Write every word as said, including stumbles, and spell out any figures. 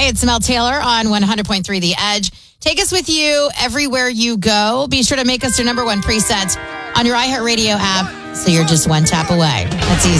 Hey, it's Mel Taylor on one hundred point three The Edge. Take us with you everywhere you go. Be sure to make us your number one preset on your iHeartRadio app so you're just one tap away. That's easy.